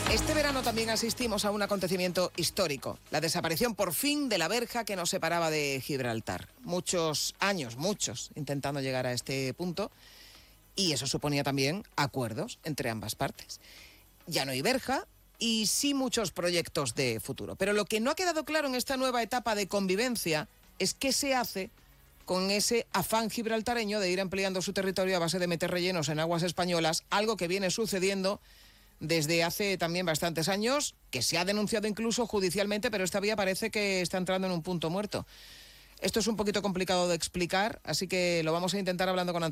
Este verano también asistimos a un acontecimiento histórico, la desaparición por fin de la verja que nos separaba de Gibraltar. Muchos años, intentando llegar a este punto, y eso suponía también acuerdos entre ambas partes. Ya no hay verja y sí muchos proyectos de futuro. Pero lo que no ha quedado claro en esta nueva etapa de convivencia es qué se hace con ese afán gibraltareño de ir ampliando su territorio a base de meter rellenos en aguas españolas, algo que viene sucediendo desde hace también bastantes años, que se ha denunciado incluso judicialmente, pero esta vía parece que está entrando en un punto muerto. Esto es un poquito complicado de explicar, así que lo vamos a intentar hablando con